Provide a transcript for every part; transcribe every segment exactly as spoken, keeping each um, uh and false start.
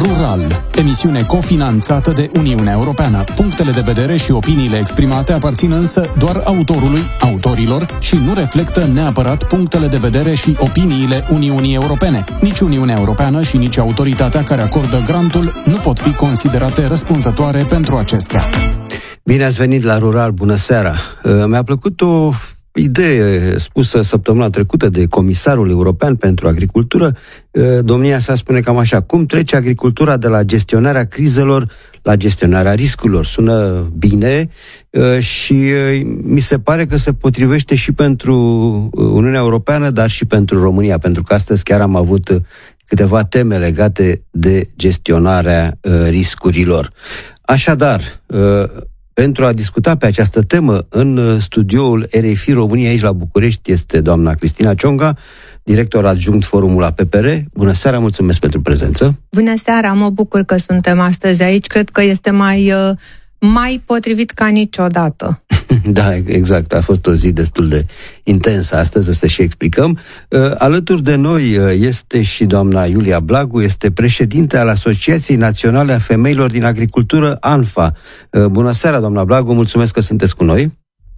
Rural, emisiune cofinanțată de Uniunea Europeană. Punctele de vedere și opiniile exprimate aparțin însă doar autorului, autorilor și nu reflectă neapărat punctele de vedere și opiniile Uniunii Europene. Nici Uniunea Europeană și nici autoritatea care acordă grantul nu pot fi considerate răspunzătoare pentru acestea. Bine ați venit la Rural, bună seara! Mi-a plăcut o idee spusă săptămâna trecută de Comisarul European pentru Agricultură. Domnia sa spune cam așa: cum trece agricultura de la gestionarea crizelor la gestionarea riscurilor? Sună bine și mi se pare că se potrivește și pentru Uniunea Europeană, dar și pentru România, pentru că astăzi chiar am avut câteva teme legate de gestionarea riscurilor. Așadar, pentru a discuta pe această temă, în studioul R F I România, aici la București, este doamna Cristina Cionga, director adjunct Forumul A P P R. Bună seara, mulțumesc pentru prezență. Bună seara, mă bucur că suntem astăzi aici. Cred că este mai, mai potrivit ca niciodată. Da, exact. A fost o zi destul de intensă astăzi, o să și explicăm. Alături de noi este și doamna Iulia Blagu, este președinte al Asociației Naționale a Femeilor din Agricultură, ANFA. Bună seara, doamna Blagu, mulțumesc că sunteți cu noi.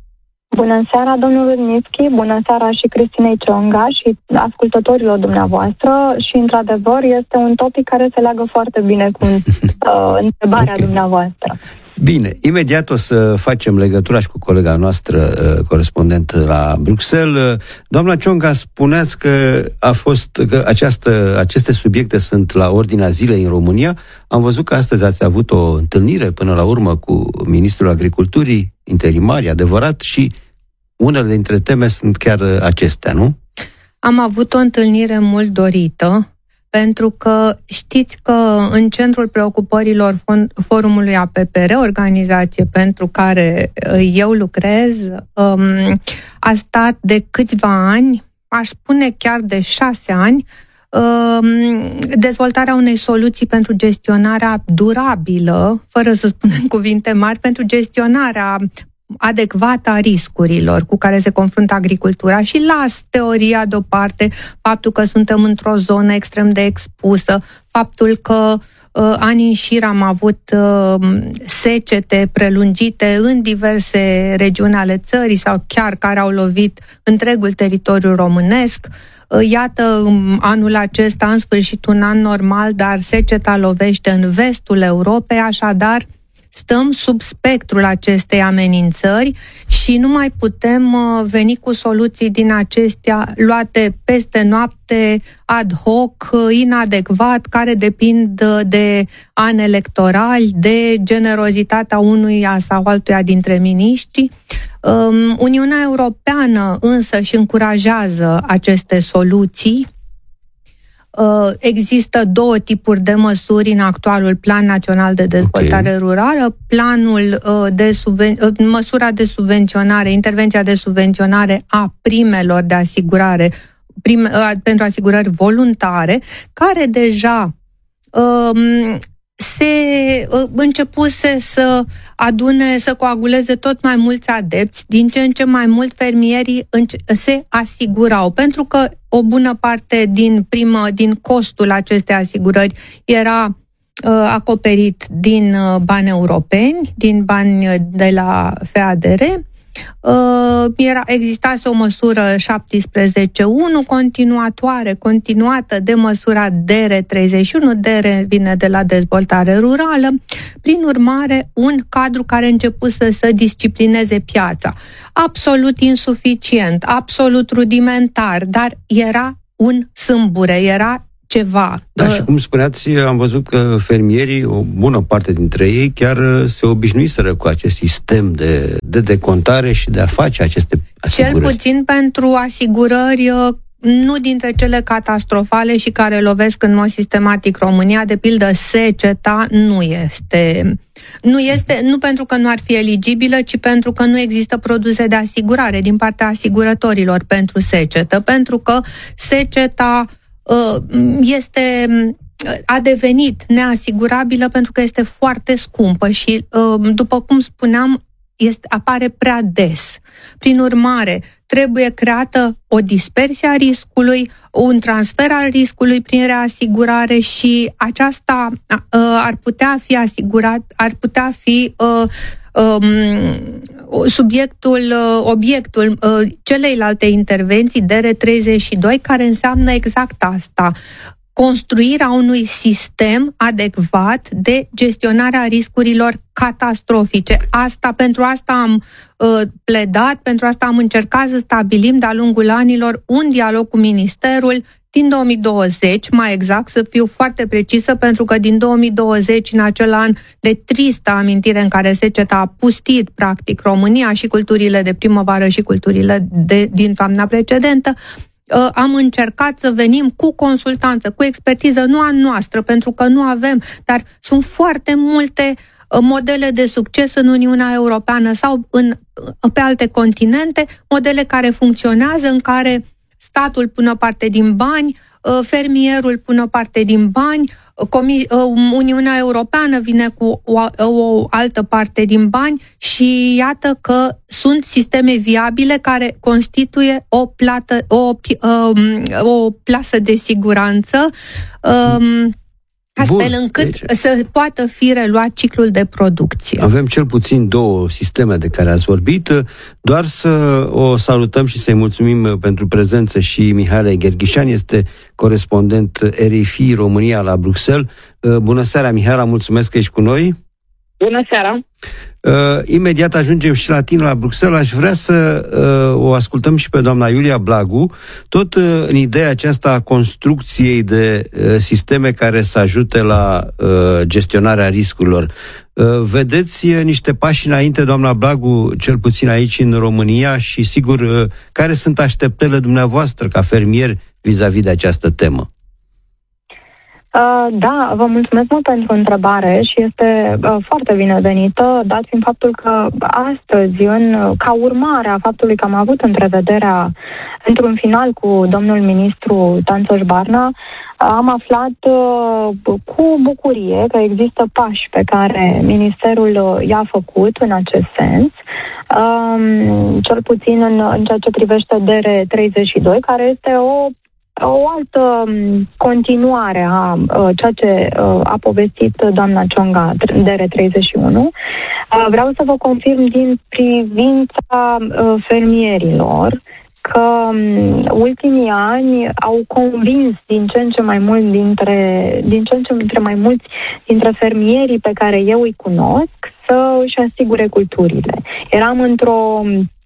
Bună seara, domnul Rudnitski, bună seara și Cristinei Cionga și ascultătorilor dumneavoastră și, într-adevăr, este un topic care se leagă foarte bine cu uh, întrebarea okay. dumneavoastră. Bine, imediat o să facem legătura și cu colega noastră, uh, corespondent la Bruxelles. Doamna Cionga, spuneați că a fost că această, aceste subiecte sunt la ordinea zilei în România. Am văzut că astăzi ați avut o întâlnire până la urmă cu Ministrul Agriculturii, interimari, adevărat, și unele dintre teme sunt chiar acestea, nu? Am avut o întâlnire mult dorită, pentru că știți că în centrul preocupărilor Forumului A P P R, organizație pentru care eu lucrez, a stat de câțiva ani, aș spune chiar de șase ani, dezvoltarea unei soluții pentru gestionarea durabilă, fără să spunem cuvinte mari, pentru gestionarea adecvată a riscurilor cu care se confruntă agricultura. Și las teoria deoparte, faptul că suntem într-o zonă extrem de expusă, faptul că uh, ani în șir am avut uh, secete prelungite în diverse regiuni ale țării sau chiar care au lovit întregul teritoriu românesc. Iată, anul acesta, în sfârșit, un an normal, dar seceta lovește în vestul Europei, așadar stăm sub spectrul acestei amenințări și nu mai putem veni cu soluții din acestea luate peste noapte, ad hoc, inadecvat, care depind de ani electorali, de generozitatea unuia sau altuia dintre miniștri. Uniunea Europeană însă își încurajează aceste soluții. Există două tipuri de măsuri în actualul Plan Național de Dezvoltare okay. Rurală. Planul de subven- măsura de subvenționare, intervenția de subvenționare a primelor de asigurare prime, pentru asigurări voluntare, care deja um, se uh, începuse să adune, să coaguleze tot mai mulți adepți, din ce în ce mai mult fermierii înce- se asigurau, pentru că o bună parte din primă, din costul acestei asigurări era uh, acoperit din uh, bani europeni, din bani de la F A D R. Uh, era, existase o măsură șaptesprezece unu continuatoare, continuată de măsura D R treizeci și unu, D R vine de la dezvoltare rurală, prin urmare un cadru care începuse să disciplineze piața. Absolut insuficient, absolut rudimentar, dar era un sâmbure, era ceva. Da, și cum spuneați, am văzut că fermierii, o bună parte dintre ei, chiar se obișnuiseră cu acest sistem de, de decontare și de a face aceste asigurări. Cel puțin pentru asigurări nu dintre cele catastrofale și care lovesc în mod sistematic România, de pildă seceta, nu este... Nu este, nu pentru că nu ar fi eligibilă, ci pentru că nu există produse de asigurare din partea asigurătorilor pentru secetă, pentru că seceta este, a devenit neasigurabilă pentru că este foarte scumpă și, după cum spuneam, este, apare prea des. Prin urmare, trebuie creată o dispersie a riscului, un transfer al riscului prin reasigurare și aceasta uh, ar putea fi asigurat, ar putea fi uh, um, subiectul, uh, obiectul uh, celeilalte intervenții D R treizeci și doi, care înseamnă exact asta. Construirea unui sistem adecvat de gestionare a riscurilor catastrofice. Asta, pentru asta am uh, pledat, pentru asta am încercat să stabilim de-a lungul anilor un dialog cu Ministerul din două mii douăzeci, mai exact, să fiu foarte precisă, pentru că din două mii douăzeci, în acel an de tristă amintire în care seceta a pustit, practic, România și culturile de primăvară și culturile de, din toamna precedentă, am încercat să venim cu consultanță, cu expertiză, nu a noastră, pentru că nu avem, dar sunt foarte multe modele de succes în Uniunea Europeană sau în, pe alte continente, modele care funcționează, în care statul pune o parte din bani, fermierul pune o parte din bani, Uniunea Europeană vine cu o, o altă parte din bani și iată că sunt sisteme viabile care constituie o, plată, o, o plasă de siguranță, astfel Bun, încât deci, să poată fi reluat ciclul de producție. Avem cel puțin două sisteme de care ați vorbit. Doar să o salutăm și să-i mulțumim pentru prezență și Mihaela Gherghișan, este corespondent R F I România la Bruxelles. Bună seara, Mihaela, mulțumesc că ești cu noi. Bună seara! Uh, imediat ajungem și la tine la Bruxelles. Aș vrea să uh, o ascultăm și pe doamna Iulia Blagu, tot uh, în ideea aceasta a construcției de uh, sisteme care să ajute la uh, gestionarea riscurilor. Uh, vedeți uh, niște pași înainte, doamna Blagu, cel puțin aici în România și, sigur, uh, care sunt așteptările dumneavoastră ca fermieri vis-a-vis de această temă? Uh, da, vă mulțumesc mult pentru întrebare și este uh, foarte binevenită, dat fiind faptul că astăzi, în, ca urmare a faptului că am avut întrevederea într-un final cu domnul ministru Tănțoș Barna, uh, am aflat uh, cu bucurie că există pași pe care ministerul i-a făcut în acest sens, um, cel puțin în, în ceea ce privește D R treizeci și doi, care este o O altă continuare a ceea ce a povestit doamna Cionga, D R treizeci și unu. Vreau să vă confirm din privința fermierilor că ultimii ani au convins din ce în ce mai mult dintre, din ce în ce dintre mai mulți dintre fermierii pe care eu îi cunosc să își asigure culturile. Eram într-o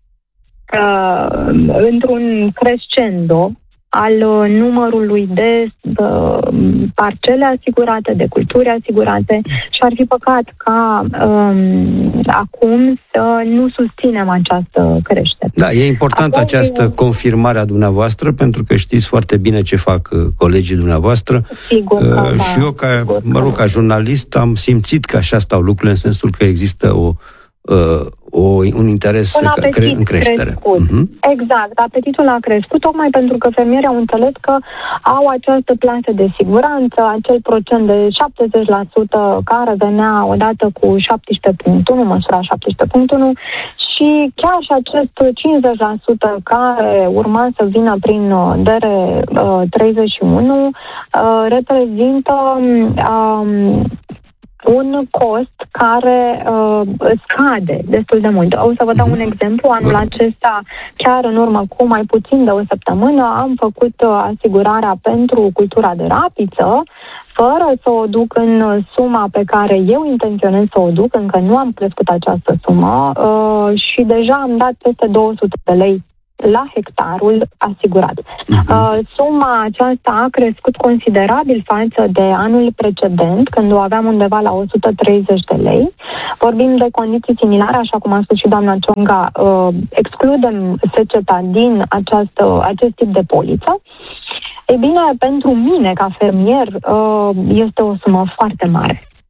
uh, într-un crescendo al numărului de uh, parcele asigurate, de culturi asigurate și ar fi păcat ca um, acum să nu susținem această creștere. Da, e importantă Apoi, această confirmare a dumneavoastră, pentru că știți foarte bine ce fac colegii dumneavoastră. Sigur că, uh, și eu, ca, sigur mă rog, ca jurnalist, am simțit că așa stau lucrurile, în sensul că există o Uh, o, un interes un cre- în creștere. Uh-huh. Exact, apetitul a crescut tocmai pentru că fermierii au înțeles că au această plasă de siguranță, acel procent de șaptezeci la sută care venea odată cu șaptesprezece punct unu, măsura șaptesprezece punct unu, și chiar și acest cincizeci la sută care urma să vină prin D R treizeci și unu uh, reprezintă um, un cost care uh, scade destul de mult. O să vă dau un exemplu. Anul acesta, chiar în urmă cu mai puțin de o săptămână, am făcut uh, asigurarea pentru cultura de rapiță, fără să o duc în suma pe care eu intenționez să o duc, încă nu am crescut această sumă uh, și deja am dat peste două sute de lei la hectarul asigurat. Uh-huh. Uh, suma aceasta a crescut considerabil față de anul precedent, când o aveam undeva la o sută treizeci de lei. Vorbim de condiții similare, așa cum a spus și doamna Cionga, uh, excludem seceta din această, acest tip de poliță. Ei bine, pentru mine, ca fermier, uh, este o sumă foarte mare.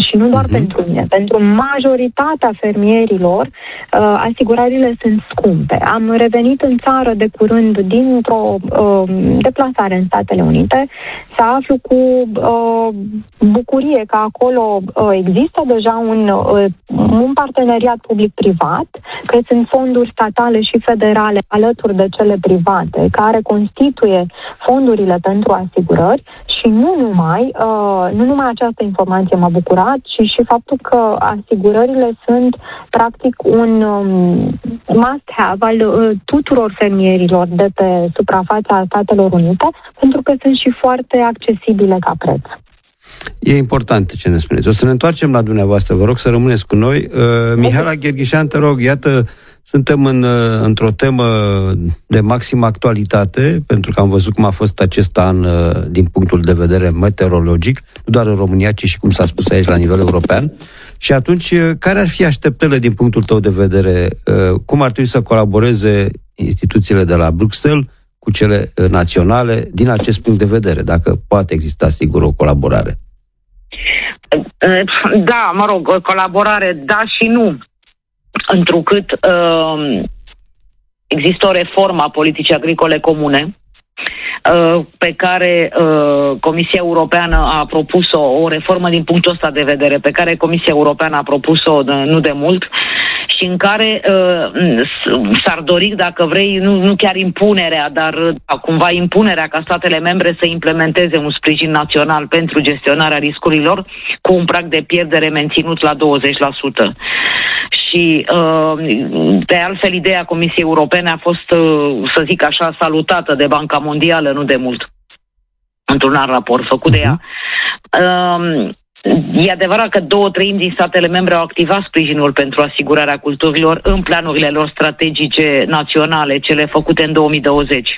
și nu doar uh-huh. pentru mine, pentru majoritatea fermierilor, uh, asigurările sunt scumpe. Am revenit în țară de curând dintr-o uh, deplasare în Statele Unite să aflu cu uh, bucurie că acolo uh, există deja un, uh, un parteneriat public-privat, că sunt fonduri statale și federale alături de cele private, care constituie fondurile pentru asigurări și nu numai, uh, nu numai această informație m-a bucurat, ci și faptul că asigurările sunt practic un um, must-have al uh, tuturor fermierilor de pe suprafața Statelor Unite, pentru că sunt și foarte accesibile ca preț. E important ce ne spuneți. O să ne întoarcem la dumneavoastră, vă rog să rămâneți cu noi. Uh, Mihaela Gherghișan, te rog, iată, suntem în, într-o temă de maximă actualitate, pentru că am văzut cum a fost acest an din punctul de vedere meteorologic, nu doar în România, ci și, cum s-a spus aici, la nivel european. Și atunci, care ar fi așteptările din punctul tău de vedere? Cum ar trebui să colaboreze instituțiile de la Bruxelles cu cele naționale din acest punct de vedere, dacă poate exista, sigur, o colaborare? Da, mă rog, colaborare, da și nu. Întrucât uh, există o reformă a politicii agricole comune uh, pe care uh, Comisia Europeană a propus-o, o reformă din punctul ăsta de vedere, pe care Comisia Europeană a propus-o de, nu de mult și în care uh, s-ar dori, dacă vrei, nu, nu chiar impunerea, dar uh, cumva impunerea ca statele membre să implementeze un sprijin național pentru gestionarea riscurilor cu un prag de pierdere menținut la douăzeci la sută. Și, de altfel, ideea Comisiei Europene a fost, să zic așa, salutată de Banca Mondială nu de mult, într-un alt raport făcut de ea. E adevărat că două treimi din statele membre au activat sprijinul pentru asigurarea culturilor în planurile lor strategice naționale, cele făcute în două mii douăzeci.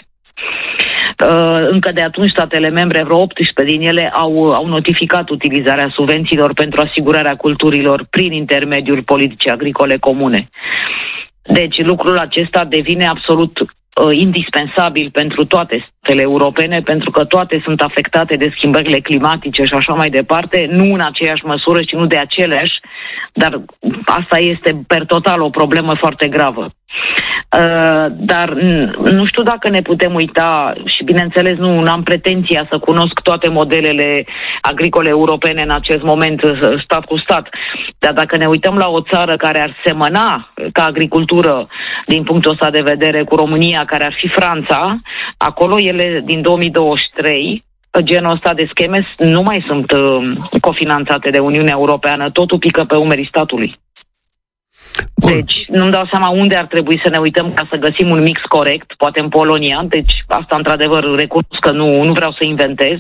Încă de atunci statele membre, vreo optsprezece din ele, au, au notificat utilizarea subvențiilor pentru asigurarea culturilor prin intermediul politicii agricole comune. Deci lucrul acesta devine absolut uh, indispensabil pentru toate statele europene, pentru că toate sunt afectate de schimbările climatice și așa mai departe, nu în aceeași măsură și nu de aceleași, dar asta este per total o problemă foarte gravă. Uh, dar nu știu dacă ne putem uita și, bineînțeles, nu am pretenția să cunosc toate modelele agricole europene în acest moment, stat cu stat, dar dacă ne uităm la o țară care ar semăna ca agricultură din punctul ăsta de vedere cu România, care ar fi Franța, acolo ele din două mii douăzeci și trei, genul ăsta de scheme nu mai sunt uh, cofinanțate de Uniunea Europeană, totul pică pe umerii statului. Bun. Deci nu-mi dau seama unde ar trebui să ne uităm ca să găsim un mix corect, poate în Polonia, deci asta într-adevăr recunosc că nu, nu vreau să inventez,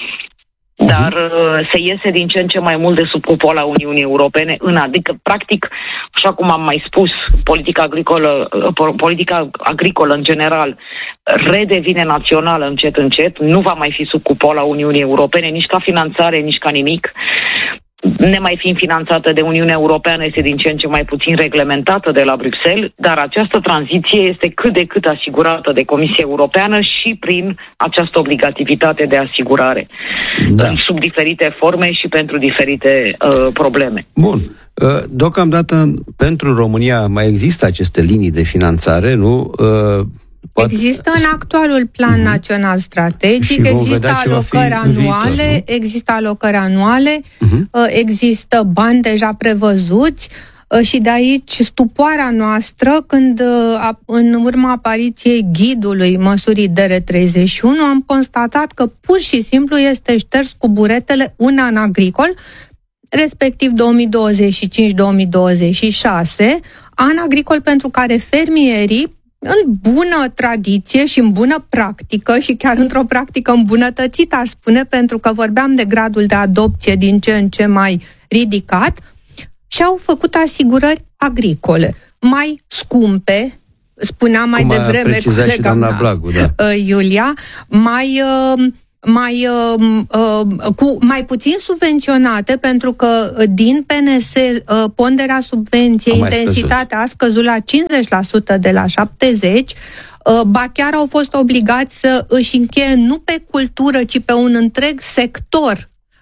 dar uh, se iese din ce în ce mai mult de sub cupola Uniunii Europene, în, adică practic, așa cum am mai spus, politica agricolă, uh, politica agricolă în general redevine națională încet încet, nu va mai fi sub cupola Uniunii Europene, nici ca finanțare, nici ca nimic. Nemai fiind finanțată de Uniunea Europeană, este din ce în ce mai puțin reglementată de la Bruxelles, dar această tranziție este cât de cât asigurată de Comisia Europeană și prin această obligativitate de asigurare, da, sub diferite forme și pentru diferite uh, probleme. Bun. Uh, deocamdată pentru România mai există aceste linii de finanțare, nu? Uh, Poate... Există în actualul plan uh-huh. național strategic, există alocări anuale, viitor, există alocări anuale, uh-huh. există bani deja prevăzuți și de aici stupoarea noastră când în urma apariției ghidului măsurii D R treizeci și unu am constatat că pur și simplu este șters cu buretele un an agricol, respectiv două mii douăzeci și cinci două mii douăzeci și șase, an agricol pentru care fermierii, în bună tradiție și în bună practică și chiar într-o practică îmbunătățită, aș spune, pentru că vorbeam de gradul de adopție din ce în ce mai ridicat, și-au făcut asigurări agricole mai scumpe, spunea mai Cum devreme colega mea, Blagu, da. Iulia, mai... mai uh, uh, cu mai puțin subvenționate, pentru că din P N S uh, ponderea subvenției, intensitatea a scăzut la cincizeci la sută de la șaptezeci la sută, uh, ba chiar au fost obligați să își încheie nu pe cultură, ci pe un întreg sector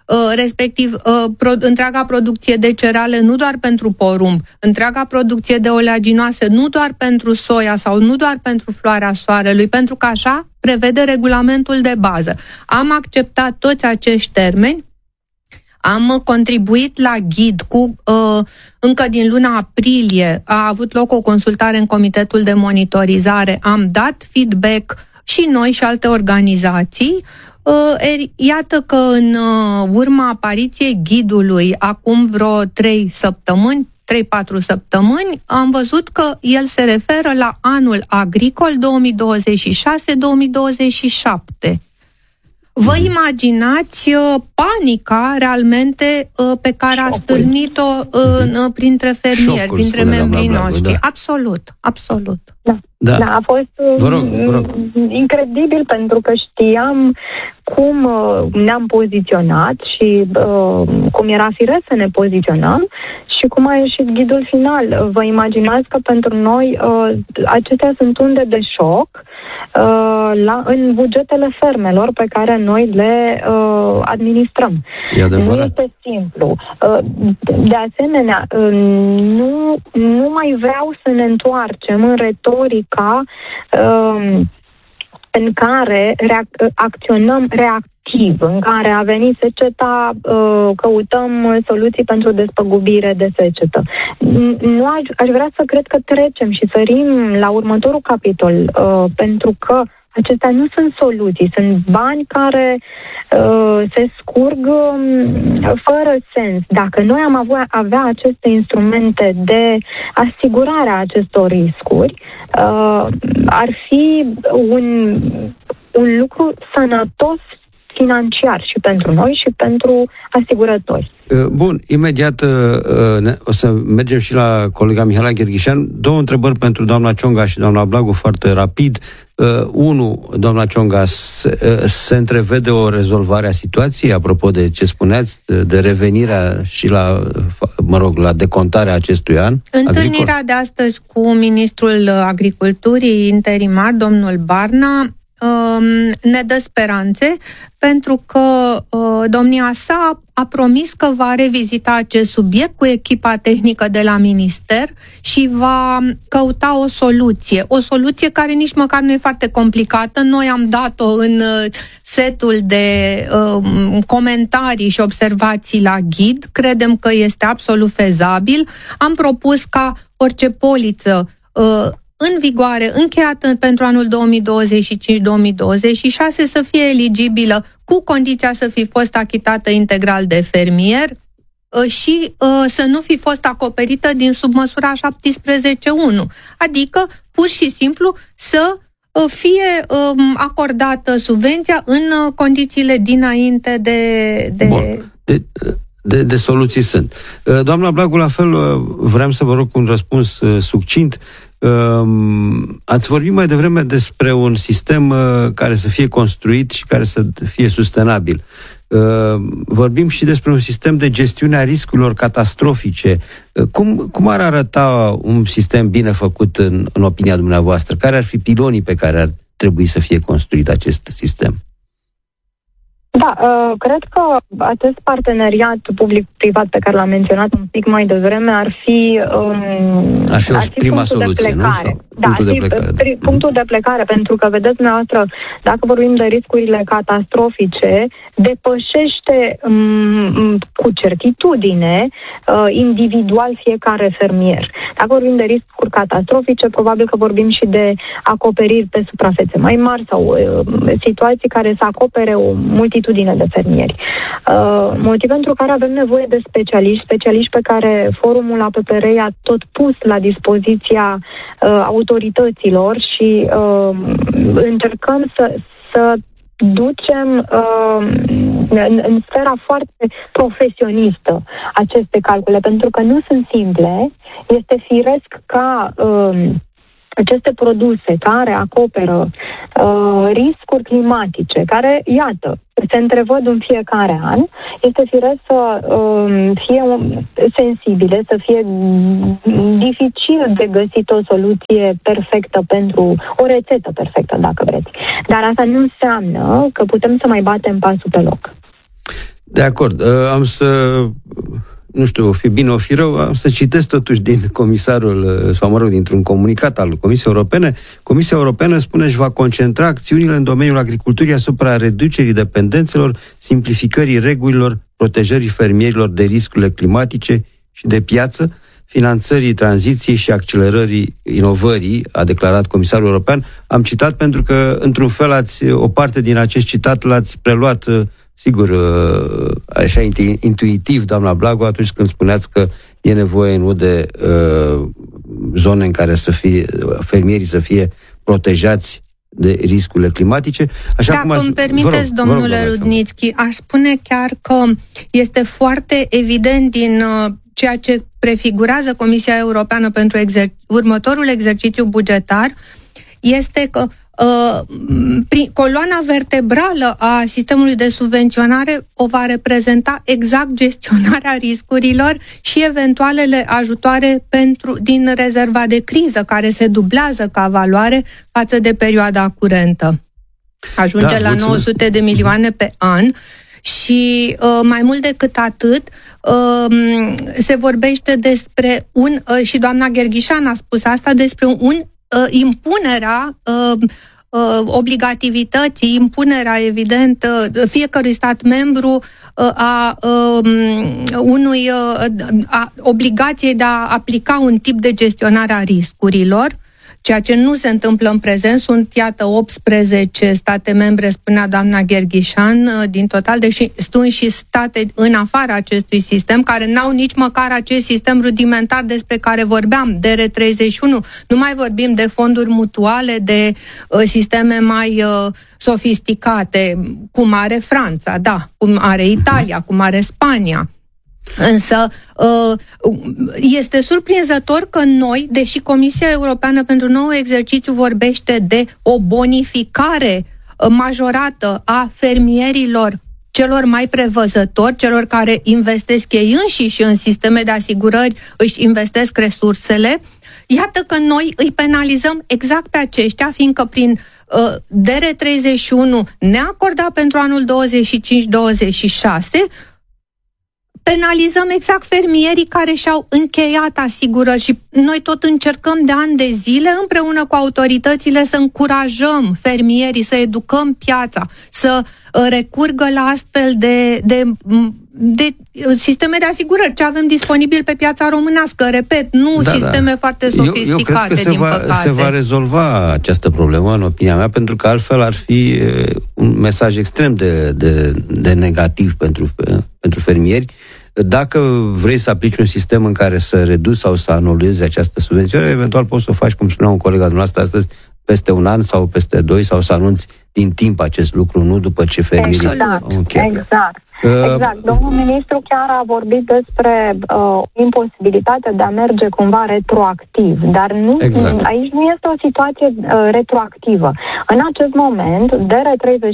respectiv întreaga producție de cereale, nu doar pentru porumb, întreaga producție de oleaginoase, nu doar pentru soia sau nu doar pentru floarea soarelui, pentru că așa prevede regulamentul de bază. Am acceptat toți acești termeni, am contribuit la ghid cu, încă din luna aprilie, a avut loc o consultare în Comitetul de Monitorizare, am dat feedback și noi și alte organizații. Iată că în urma apariției ghidului, acum vreo trei săptămâni, trei patru săptămâni, am văzut că el se referă la anul agricol două mii douăzeci și șase două mii douăzeci și șapte. Vă imaginați uh, panica realmente uh, pe care a stârnit-o uh, printre fermieri, Șocul, printre membrii noștri. Da. Absolut, absolut. Da. Da. Da, a fost vă rog, vă rog. incredibil pentru că știam cum uh, ne-am poziționat și uh, cum era firesc să ne poziționăm și cum a ieșit ghidul final. Vă imaginați că pentru noi uh, acestea sunt unde de șoc uh, la, în bugetele fermelor pe care noi le uh, administrăm. Nu este simplu. Uh, de asemenea, uh, nu, nu mai vreau să ne întoarcem în retorica uh, în care reac- acționăm reactiv, în care a venit seceta, uh, căutăm soluții pentru despăgubire de secetă. Nu aș, aș vrea să cred că trecem și sărim la următorul capitol, uh, pentru că acestea nu sunt soluții, sunt bani care uh, se scurg um, fără sens. Dacă noi am avea, avea aceste instrumente de asigurare a acestor riscuri, uh, ar fi un, un lucru sănătos financiar și pentru noi și pentru asigurători. Bun, imediat o să mergem și la colega Mihaela Gherghișan. Două întrebări pentru doamna Cionga și doamna Blagu, foarte rapid. Uh, unu, doamna Cionga, se, uh, se întrevede o rezolvare a situației, apropo de ce spuneați, de revenirea și la, mă rog, la decontarea acestui an? Întâlnirea agricol? de astăzi cu ministrul Agriculturii interimar, domnul Barna, ne dă speranțe, pentru că domnia sa a promis că va revizita acest subiect cu echipa tehnică de la minister și va căuta o soluție. O soluție care nici măcar nu e foarte complicată. Noi am dat-o în setul de um, comentarii și observații la ghid. Credem că este absolut fezabil. Am propus ca orice poliță uh, în vigoare, încheiată pentru anul două mii douăzeci și cinci două mii douăzeci și șase, să fie eligibilă cu condiția să fi fost achitată integral de fermier și să nu fi fost acoperită din submăsura șaptesprezece unu, adică pur și simplu să fie acordată subvenția în condițiile dinainte de... de... Bun. de... De, de soluții sunt. Doamna Blagu, la fel, vreau să vă rog un răspuns succint. Ați vorbit mai devreme despre un sistem care să fie construit și care să fie sustenabil. Vorbim și despre un sistem de gestiune a riscurilor catastrofice. Cum, cum ar arăta un sistem bine făcut în, în opinia dumneavoastră? Care ar fi pilonii pe care ar trebui să fie construit acest sistem? Da, uh, cred că acest parteneriat public-privat pe care l-am menționat un pic mai devreme ar fi, um, ar fi o prima soluție, nu? Sau da, punctul, de plecare. Pri, punctul de plecare, pentru că, vedeți dumneavoastră, dacă vorbim de riscurile catastrofice, depășește um, cu certitudine uh, individual fiecare fermier. Dacă vorbim de riscuri catastrofice, probabil că vorbim și de acoperiri pe suprafețe mai mari sau uh, situații care să acopere o multitudine de fermieri. Uh, motiv pentru care avem nevoie de specialiști, specialiști pe care Forumul A P P R I-a tot pus la dispoziția uh, autorităților și uh, încercăm să, să ducem uh, în, în sfera foarte profesionistă aceste calcule, pentru că nu sunt simple. Este firesc ca uh, aceste produse care acoperă uh, riscuri climatice, care, iată, se întrevăd în fiecare an, este firesc să uh, fie sensibile, să fie dificil de găsit o soluție perfectă pentru, o rețetă perfectă, dacă vreți. Dar asta nu înseamnă că putem să mai batem pasul pe loc. De acord. Am să, nu știu, o fi bine, o fi rău, am să citesc totuși din comisarul, sau mă rog, dintr-un comunicat al Comisiei Europene. Comisia Europeană spune își va concentra acțiunile în domeniul agriculturii asupra reducerii dependențelor, simplificării regulilor, protejării fermierilor de riscurile climatice și de piață, finanțării tranziției și accelerării inovării, a declarat Comisarul European. Am citat pentru că, într-un fel, ați, o parte din acest citat l-ați preluat, sigur, așa intuitiv, doamna Blago, atunci când spuneați că e nevoie nu de uh, zone în care să fie, fermierii să fie protejați de riscurile climatice. Așa Dacă cum îmi permiteți, rog, domnule rog, Rudnițchi, aș spune chiar că este foarte evident din uh, ceea ce prefigurează Comisia Europeană pentru exer- următorul exercițiu bugetar, este că uh, prin, coloana vertebrală a sistemului de subvenționare o va reprezenta exact gestionarea riscurilor și eventualele ajutoare pentru, din rezerva de criză, care se dublează ca valoare față de perioada curentă. Ajunge da, la mulțumesc. nouă sute de milioane pe an. Și uh, mai mult decât atât, uh, se vorbește despre un, uh, și doamna Gherghișan a spus asta, despre un uh, impunerea uh, uh, obligativității, impunerea, evident, uh, fiecărui stat membru uh, a uh, unui uh, a obligației de a aplica un tip de gestionare a riscurilor, ceea ce nu se întâmplă în prezent. Sunt, iată, optsprezece state membre, spunea doamna Gherghișan, din total, deși sunt și state în afara acestui sistem, care n-au nici măcar acest sistem rudimentar despre care vorbeam, D R treizeci și unu. Nu mai vorbim de fonduri mutuale, de uh, sisteme mai uh, sofisticate, cum are Franța, da, cum are Italia, cum are Spania. Însă este surprinzător că noi, deși Comisia Europeană pentru nou exercițiu vorbește de o bonificare majorată a fermierilor celor mai prevăzători, celor care investesc ei înșiși în sisteme de asigurări, își investesc resursele, iată că noi îi penalizăm exact pe aceștia, fiindcă prin uh, D R treizeci și unu neacordat pentru anul douăzeci și cinci douăzeci și șase, penalizăm exact fermierii care și-au încheiat asigurări și noi tot încercăm de ani de zile împreună cu autoritățile să încurajăm fermierii, să educăm piața, să recurgă la astfel de, de, de sisteme de asigurări, ce avem disponibil pe piața românească. Repet, nu da, sisteme da. foarte sofisticate, eu, eu cred că se din va, păcate. Se va rezolva această problemă, în opinia mea, pentru că altfel ar fi un mesaj extrem de, de, de negativ pentru, pentru fermieri. Dacă vrei să aplici un sistem în care să reduci sau să anulezi această subvenționare, eventual poți să o faci, cum spunea un coleg al dumneavoastră astăzi, peste un an sau peste doi, sau să anunți din timp acest lucru, nu după ce fermierii exact, au încheiat. Exact. Exact. Domnul ministru chiar a vorbit despre uh, imposibilitatea de a merge cumva retroactiv, dar nu, exact. aici nu este o situație uh, retroactivă. În acest moment, D R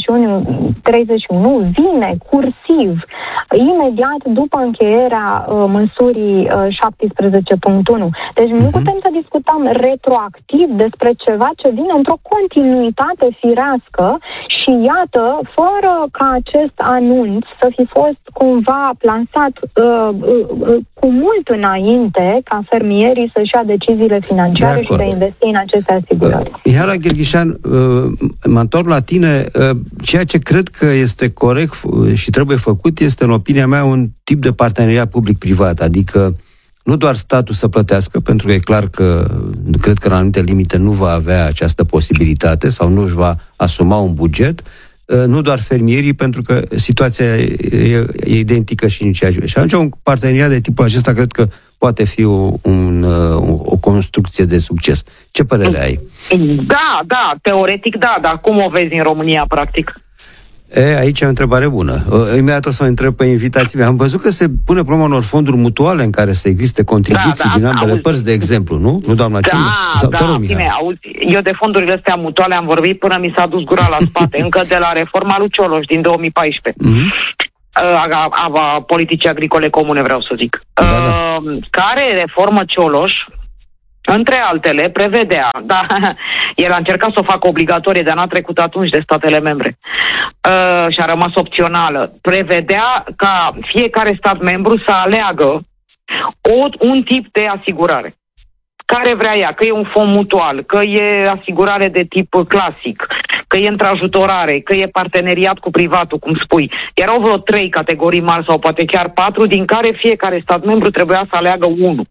treizeci și unu vine cursiv, imediat după încheierea uh, măsurii uh, șaptesprezece punct unu. Deci uh-huh. nu putem să discutăm retroactiv despre ceva ce vine într-o continuitate firească și iată, fără ca acest anunț să fi fost cumva plansat uh, uh, cu mult înainte ca fermierii să-și ia deciziile financiare de și de a investi în aceste asigurări. Uh, Mihela Gherghișan, uh, mă întorc la tine. Uh, ceea ce cred că este corect și trebuie făcut este, în opinia mea, un tip de parteneriat public-privat, adică nu doar statul să plătească, pentru că e clar că cred că în anumite limite nu va avea această posibilitate sau nu își va asuma un buget, nu doar fermierii, pentru că situația e, e identică și în ceea ce... Și atunci un parteneriat de tipul acesta cred că poate fi o, un, o construcție de succes. Ce părere ai? Da, da, teoretic da, dar cum o vezi în România, practic? E, aici e o întrebare bună. Imediat o să o întreb pe invitații mei. Am văzut că se pune problema unor fonduri mutuale în care să existe contribuții da, da, din ambele auzi. părți, de exemplu, nu? Nu, doamna Ciună? Da, da, bine, auzi, eu de fondurile astea mutuale am vorbit până mi s-a dus gura la spate, încă de la reforma lui Cioloș din două mii paisprezece. Mm-hmm. A, a, a politicii agricole comune, vreau să zic. Da, da. Uh, care reformă Cioloș între altele, prevedea, da, el a încercat să o facă obligatorie, dar n-a trecut atunci de statele membre uh, și a rămas opțională. Prevedea ca fiecare stat membru să aleagă o, un tip de asigurare care vrea ea, că e un fond mutual, că e asigurare de tip clasic, că e întrajutorare, că e parteneriat cu privatul, cum spui. Erau vreo trei categorii mari sau poate chiar patru, din care fiecare stat membru trebuia să aleagă unul.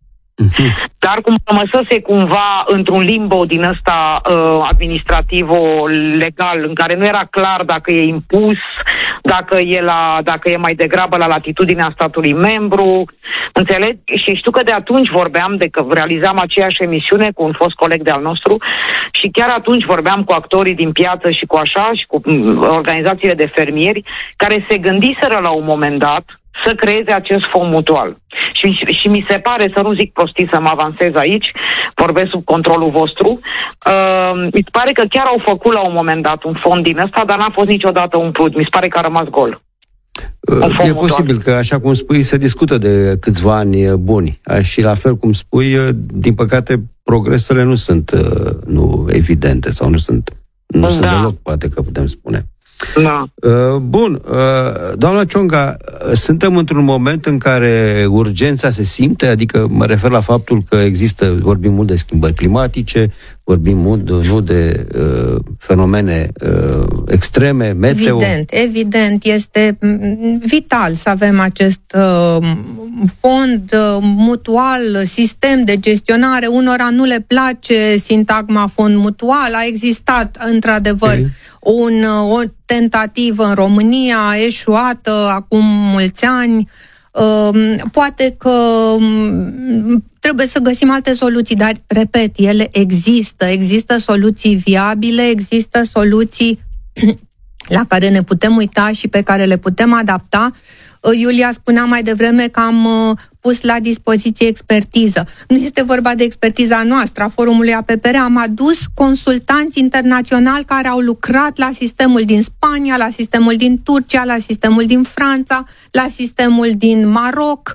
Dar cum rămăsese cumva într-un limbo din ăsta uh, administrativo-legal, în care nu era clar dacă e impus, dacă e, la, dacă e mai degrabă la latitudinea statului membru, înțelegi? Și știu că de atunci vorbeam, de că realizam aceeași emisiune cu un fost coleg de-al nostru și chiar atunci vorbeam cu actorii din piață și cu așa, și cu organizațiile de fermieri, care se gândiseră la un moment dat să creeze acest fond mutual. Și, și mi se pare, să nu zic prostii, să mă avansez aici, vorbesc sub controlul vostru, uh, mi se pare că chiar au făcut la un moment dat un fond din ăsta, dar n-a fost niciodată umplut. Mi se pare că a rămas gol. Uh, e posibil că, așa cum spui, se discută de câțiva ani buni. Și la fel cum spui, din păcate, progresele nu sunt uh, nu evidente sau nu sunt, nu da. sunt deloc, poate că putem spune. Da. Bun, doamna Cionga, suntem într-un moment în care urgența se simte, adică mă refer la faptul că există, vorbim mult de schimbări climatice, vorbim mult nu de uh, fenomene uh, extreme, meteo. Evident, evident, este vital să avem acest uh, fond uh, mutual, sistem de gestionare. Unora nu le place sintagma fond mutual, a existat într-adevăr okay. un, o tentativă în România, eșuată acum mulți ani. Uh, poate că um, trebuie să găsim alte soluții, dar, repet, ele există. Există soluții viabile, există soluții la care ne putem uita și pe care le putem adapta. Iulia spunea mai devreme că am pus la dispoziție expertiză. Nu este vorba de expertiza noastră, a Forumului A P P R. Am adus consultanți internaționali care au lucrat la sistemul din Spania, la sistemul din Turcia, la sistemul din Franța, la sistemul din Maroc.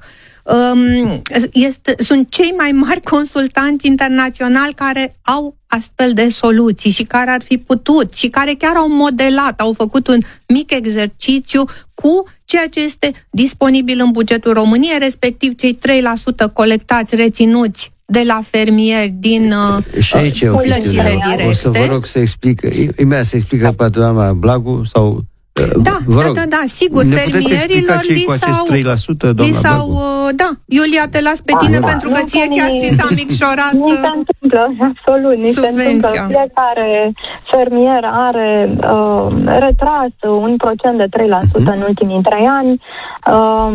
Este, sunt cei mai mari consultanți internaționali care au astfel de soluții și care ar fi putut și care chiar au modelat, au făcut un mic exercițiu cu ceea ce este disponibil în bugetul României, respectiv cei trei la sută colectați, reținuți de la fermieri din și aici uh, plățile directe. O să vă rog să explic, imediat să explică pe doamna Blagu sau Da, da, da, da, sigur, ne fermierilor li s-au, trei la sută, li s-au da, Iulia, te las pe tine da, pentru că ție chiar ți s-a micșorat ni se întâmplă, absolut, ni se întâmplă. Fiecare fermier are uh, retras un procent de trei la sută uh-huh. în ultimii trei ani, uh,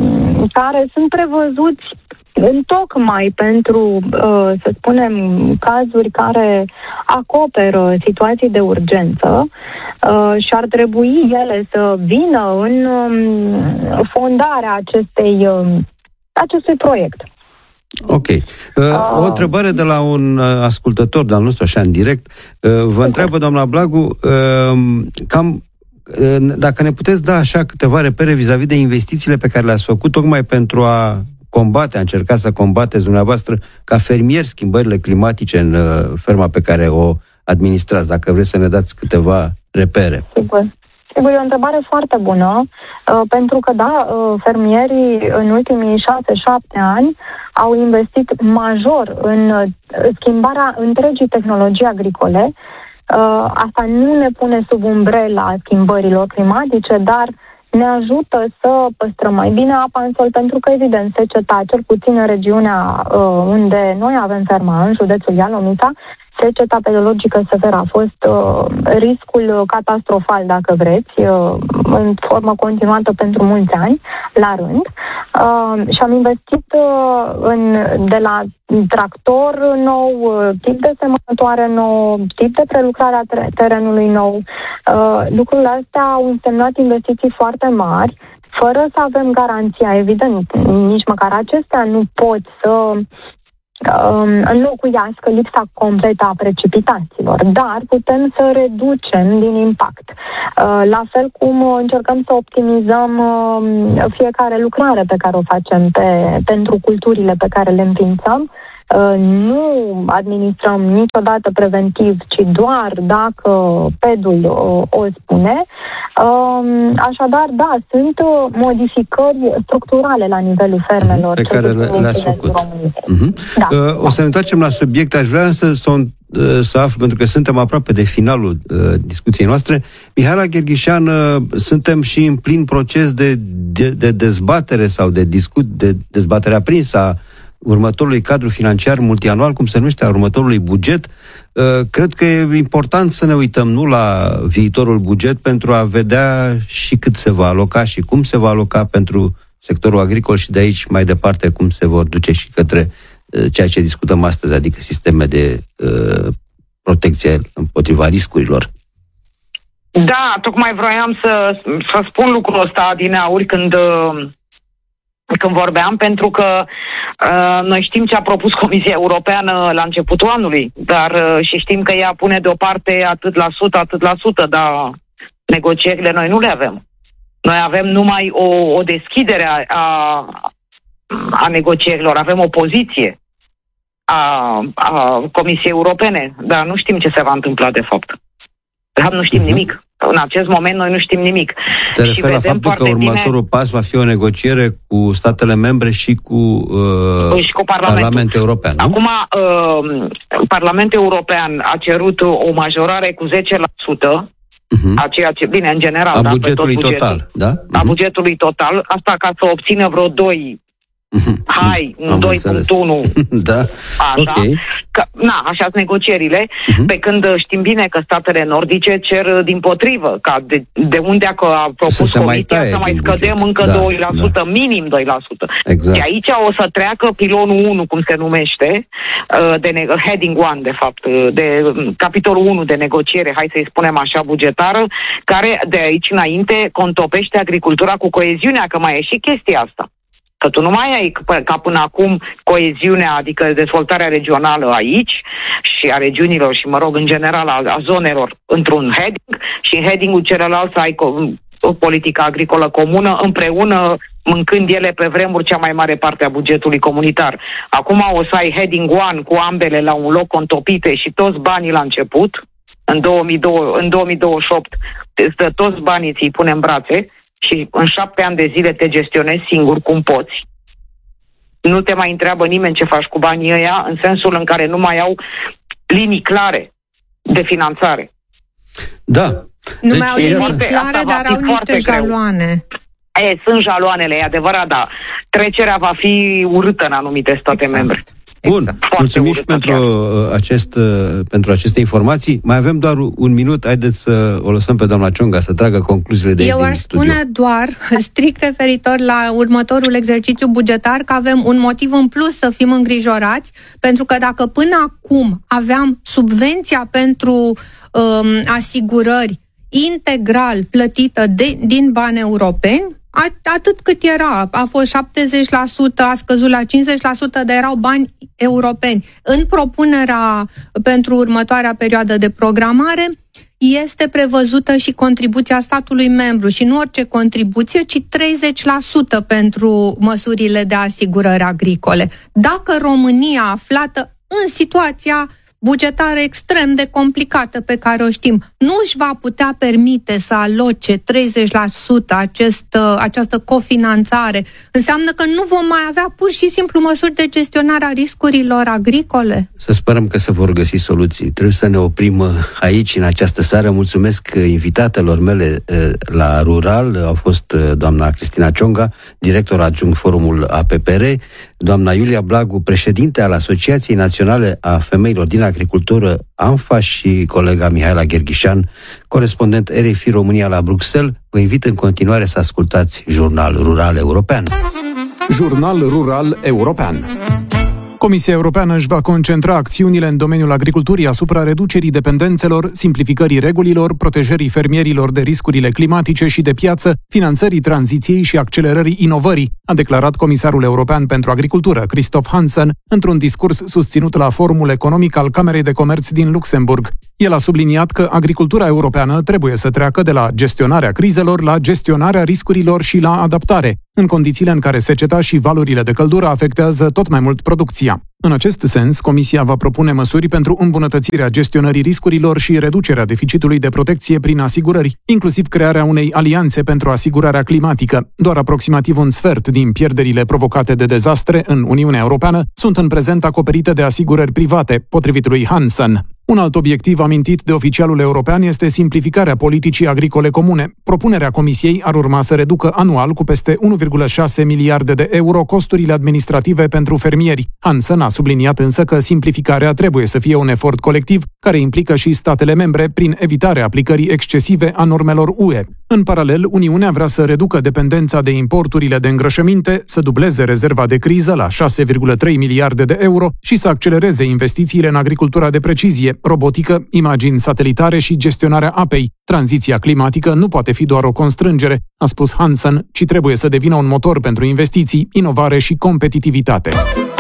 care sunt prevăzuți întocmai pentru, uh, să spunem, cazuri care acoperă situații de urgență uh, și ar trebui ele să vină în um, fondarea acestei, um, acestui proiect. Ok. Uh, o întrebare de la un uh, ascultător de-al nostru, așa în direct. Uh, vă okay. întreabă, doamna Blagu, uh, cam uh, dacă ne puteți da așa câteva repere vis-a-vis de investițiile pe care le-ați făcut tocmai pentru a combate, a încercat să combateți dumneavoastră ca fermieri schimbările climatice în uh, ferma pe care o administrați, dacă vreți să ne dați câteva repere. Sigur. Sigur, e o întrebare foarte bună, uh, pentru că, da, uh, fermierii în ultimii șase șapte ani au investit major în uh, schimbarea întregii tehnologii agricole. Uh, asta nu ne pune sub umbrela schimbărilor climatice, dar ne ajută să păstrăm mai bine apa în sol, pentru că, evident, seceta, cel puțin în regiunea uh, unde noi avem ferma, în județul Ialomița, seceta pedologică severă a fost uh, riscul catastrofal, dacă vreți, uh, în formă continuată pentru mulți ani, la rând. Uh, și am investit uh, în, de la tractor nou, uh, tip de semănătoare nou, tip de prelucrare a terenului nou. Uh, lucrurile astea au însemnat investiții foarte mari, fără să avem garanția, evident, nici măcar acestea nu pot să înlocuiască lipsa completă a precipitațiilor, dar putem să reducem din impact. La fel cum încercăm să optimizăm fiecare lucrare pe care o facem pe, pentru culturile pe care le înființăm nu administrăm niciodată preventiv, ci doar dacă P E D-ul o spune. Așadar, da, sunt modificări structurale la nivelul fermelor. Pe care le-ați făcut. Uh-huh. Da, uh, o da. să ne întoarcem la subiect. Aș vrea să, să, să aflu, pentru că suntem aproape de finalul uh, discuției noastre. Mihaela Gherghișan, uh, suntem și în plin proces de, de, de dezbatere sau de discut, de dezbatere aprinsă a următorului cadru financiar multianual, cum se numește, a următorului buget. Cred că e important să ne uităm nu la viitorul buget pentru a vedea și cât se va aloca și cum se va aloca pentru sectorul agricol și de aici mai departe cum se vor duce și către ceea ce discutăm astăzi, adică sisteme de uh, protecție împotriva riscurilor. Da, tocmai vroiam să, să spun lucrul ăsta adineauri când... Uh... când vorbeam, pentru că uh, noi știm ce a propus Comisia Europeană la începutul anului, dar uh, și știm că ea pune deoparte atât la sută, atât la sută, dar negocierile noi nu le avem. Noi avem numai o, o deschidere a, a, a negocierilor, avem o poziție a, a Comisiei Europene, dar nu știm ce se va întâmpla de fapt. Dar nu știm uh-huh. nimic. În acest moment noi nu știm nimic. Te referi la faptul că următorul bine... pas va fi o negociere cu statele membre și cu, uh, și cu Parlamentul. Parlamentul European, nu? Acum, uh, Parlamentul European a cerut o majorare cu zece la sută uh-huh. a ceea ce, bine, în general, a da, bugetului pe tot bugetul, total, da? Uh-huh. A bugetului total, asta ca să obțină vreo doi hai, un doi punct unu. Da, așa. Okay. Că, na, așa sunt negocierile, uh-huh. pe când știm bine că statele nordice cer dimpotrivă, ca de, de unde a, a propus să Comisia mai să mai scădem buget. încă da, doi la sută, da. Minim doi la sută. Exact. Și aici o să treacă pilonul unu, cum se numește, de ne- heading unu, de fapt, de capitolul unu de negociere, hai să-i spunem așa, bugetară, care de aici înainte contopește agricultura cu coeziunea, că mai e și chestia asta. Că tu nu mai ai ca până acum coeziunea, adică dezvoltarea regională aici și a regiunilor și, mă rog, în general a, a zonelor într-un heading și în heading-ul celălalt să ai o politică agricolă comună împreună, mâncând ele pe vremuri cea mai mare parte a bugetului comunitar. Acum o să ai heading unu cu ambele la un loc contopite și toți banii la început, în, două mii doi, în două mii douăzeci și opt, toți banii ți-i pune în brațe, și în șapte ani de zile te gestionezi singur cum poți. Nu te mai întreabă nimeni ce faci cu banii ăia, în sensul în care nu mai au linii clare de finanțare. Da. Nu deci mai au linii clare, dar au niște jaloane. E, sunt jaloanele, e adevărat, dar trecerea va fi urâtă în anumite state exact. membre. Bun, exact. Mulțumim și pentru, acest, pentru aceste informații. Mai avem doar un minut, haideți să o lăsăm pe doamna Cionga să tragă concluziile de aici din studio. Eu aș spune doar, strict referitor la următorul exercițiu bugetar, că avem un motiv în plus să fim îngrijorați, pentru că dacă până acum aveam subvenția pentru um, asigurări integral plătită de, din bani europeni, atât cât era, a fost șaptezeci la sută, a scăzut la cincizeci la sută, dar erau bani europeni. În propunerea pentru următoarea perioadă de programare este prevăzută și contribuția statului membru și nu orice contribuție, ci treizeci la sută pentru măsurile de asigurări agricole. Dacă România, aflată în situația bugetară extrem de complicată pe care o știm, nu își va putea permite să aloce treizeci la sută acest, această cofinanțare, înseamnă că nu vom mai avea pur și simplu măsuri de gestionare a riscurilor agricole? Să sperăm că se vor găsi soluții. Trebuie să ne oprim aici, în această seară. Mulțumesc invitatelor mele la Rural. Au fost doamna Cristina Cionga, director adjunct Forumul A P P R, doamna Iulia Blagu, președinte al Asociației Naționale a Femeilor din Agricultură, ANFA, și colega Mihaela Gherghișan, corespondent R F I România la Bruxelles. Vă invit în continuare să ascultați Jurnal Rural European. Jurnal Rural European. Comisia Europeană își va concentra acțiunile în domeniul agriculturii asupra reducerii dependențelor, simplificării regulilor, protejării fermierilor de riscurile climatice și de piață, finanțării tranziției și accelerării inovării, a declarat Comisarul European pentru Agricultură, Christoph Hansen, într-un discurs susținut la Forumul Economic al Camerei de Comerț din Luxemburg. El a subliniat că agricultura europeană trebuie să treacă de la gestionarea crizelor la gestionarea riscurilor și la adaptare, în condițiile în care seceta și valurile de căldură afectează tot mai mult producția. În acest sens, Comisia va propune măsuri pentru îmbunătățirea gestionării riscurilor și reducerea deficitului de protecție prin asigurări, inclusiv crearea unei alianțe pentru asigurarea climatică. Doar aproximativ un sfert din pierderile provocate de dezastre în Uniunea Europeană sunt în prezent acoperite de asigurări private, potrivit lui Hansen. Un alt obiectiv amintit de oficialul european este simplificarea politicii agricole comune. Propunerea Comisiei ar urma să reducă anual cu peste unu virgulă șase miliarde de euro costurile administrative pentru fermieri. Hansen a subliniat însă că simplificarea trebuie să fie un efort colectiv, care implică și statele membre prin evitarea aplicării excesive a normelor U E. În paralel, Uniunea vrea să reducă dependența de importurile de îngrășăminte, să dubleze rezerva de criză la șase virgulă trei miliarde de euro și să accelereze investițiile în agricultura de precizie, robotică, imagini satelitare și gestionarea apei. Tranziția climatică nu poate fi doar o constrângere, a spus Hansen, ci trebuie să devină un motor pentru investiții, inovare și competitivitate.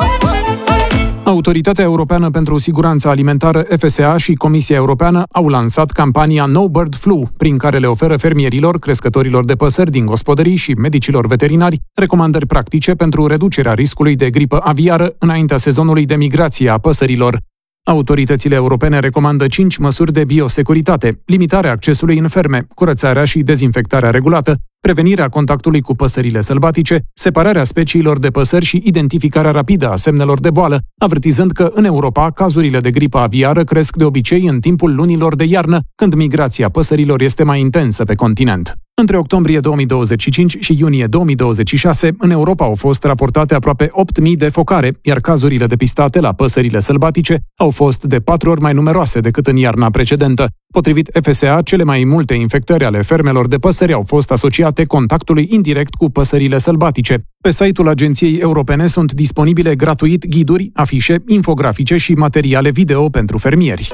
Autoritatea Europeană pentru Siguranța Alimentară F S A și Comisia Europeană au lansat campania No Bird Flu, prin care le oferă fermierilor, crescătorilor de păsări din gospodării și medicilor veterinari recomandări practice pentru reducerea riscului de gripă aviară înaintea sezonului de migrație a păsărilor. Autoritățile europene recomandă cinci măsuri de biosecuritate: limitarea accesului în ferme, curățarea și dezinfectarea regulată, prevenirea contactului cu păsările sălbatice, separarea speciilor de păsări și identificarea rapidă a semnelor de boală, avertizând că în Europa cazurile de gripă aviară cresc de obicei în timpul lunilor de iarnă, când migrația păsărilor este mai intensă pe continent. Între octombrie două mii douăzeci și cinci și iunie două mii douăzeci și șase, în Europa au fost raportate aproape opt mii de focare, iar cazurile depistate la păsările sălbatice au fost de patru ori mai numeroase decât în iarna precedentă. Potrivit F S A, cele mai multe infectări ale fermelor de păsări au fost asociate contactului indirect cu păsările sălbatice. Pe site-ul Agenției Europene sunt disponibile gratuit ghiduri, afișe, infografice și materiale video pentru fermieri.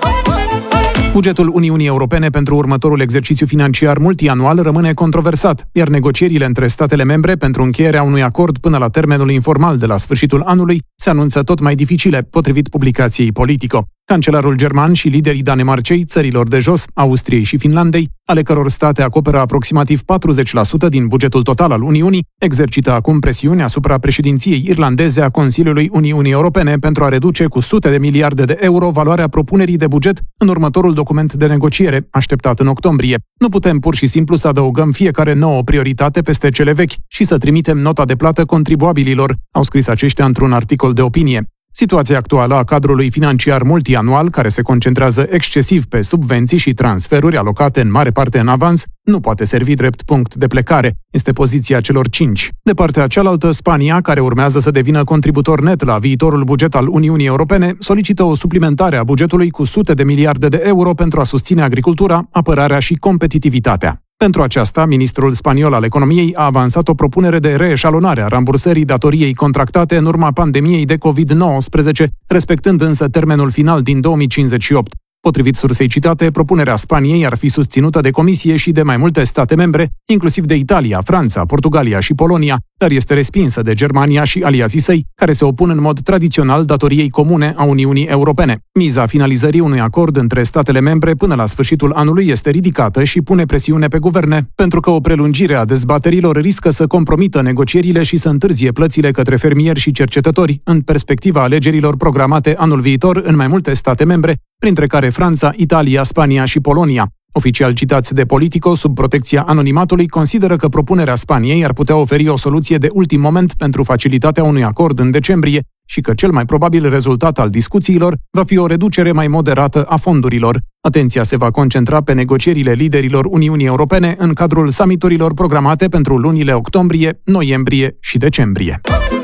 Bugetul Uniunii Europene pentru următorul exercițiu financiar multianual rămâne controversat, iar negocierile între statele membre pentru încheierea unui acord până la termenul informal de la sfârșitul anului se anunță tot mai dificile, potrivit publicației Politico. Cancelarul german și liderii Danemarcei, țărilor de jos, Austriei și Finlandei, ale căror state acoperă aproximativ patruzeci la sută din bugetul total al Uniunii, exercită acum presiune asupra președinției irlandeze a Consiliului Uniunii Europene pentru a reduce cu sute de miliarde de euro valoarea propunerii de buget în următorul document de negociere, așteptat în octombrie. Nu putem pur și simplu să adăugăm fiecare nouă prioritate peste cele vechi și să trimitem nota de plată contribuabililor, au scris aceștia într-un articol de opinie. Situația actuală a cadrului financiar multianual, care se concentrează excesiv pe subvenții și transferuri alocate în mare parte în avans, nu poate servi drept punct de plecare. Este poziția celor cinci. De partea cealaltă, Spania, care urmează să devină contributor net la viitorul buget al Uniunii Europene, solicită o suplimentare a bugetului cu sute de miliarde de euro pentru a susține agricultura, apărarea și competitivitatea. Pentru aceasta, ministrul spaniol al economiei a avansat o propunere de reeșalonare a rambursării datoriei contractate în urma pandemiei de covid nouăsprezece, respectând însă termenul final din două mii cincizeci și opt. Potrivit sursei citate, propunerea Spaniei ar fi susținută de Comisie și de mai multe state membre, inclusiv de Italia, Franța, Portugalia și Polonia, dar este respinsă de Germania și aliații săi, care se opun în mod tradițional datoriei comune a Uniunii Europene. Miza finalizării unui acord între statele membre până la sfârșitul anului este ridicată și pune presiune pe guverne, pentru că o prelungire a dezbaterilor riscă să compromită negocierile și să întârzie plățile către fermieri și cercetători în perspectiva alegerilor programate anul viitor în mai multe state membre, printre care Franța, Italia, Spania și Polonia. Oficial citați de Politico, sub protecția anonimatului, consideră că propunerea Spaniei ar putea oferi o soluție de ultim moment pentru facilitatea unui acord în decembrie și că cel mai probabil rezultat al discuțiilor va fi o reducere mai moderată a fondurilor. Atenția se va concentra pe negocierile liderilor Uniunii Europene în cadrul summiturilor programate pentru lunile octombrie, noiembrie și decembrie.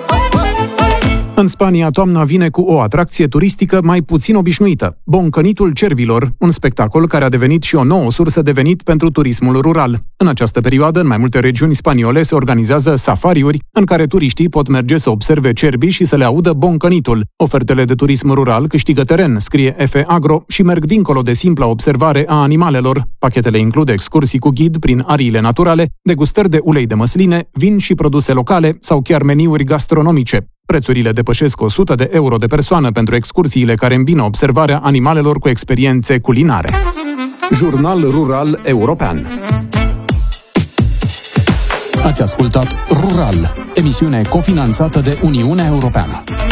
În Spania, toamna vine cu o atracție turistică mai puțin obișnuită, Boncănitul cervilor, un spectacol care a devenit și o nouă sursă de venit pentru turismul rural. În această perioadă, în mai multe regiuni spaniole se organizează safariuri în care turiștii pot merge să observe cerbii și să le audă boncănitul. Ofertele de turism rural câștigă teren, scrie F Agro, și merg dincolo de simpla observare a animalelor. Pachetele includ excursii cu ghid prin ariile naturale, degustări de ulei de măsline, vin și produse locale sau chiar meniuri gastronomice. Prețurile depășesc o sută de euro de persoană pentru excursiile care îmbină observarea animalelor cu experiențe culinare. Jurnal Rural European. Ați ascultat Rural, emisiune cofinanțată de Uniunea Europeană.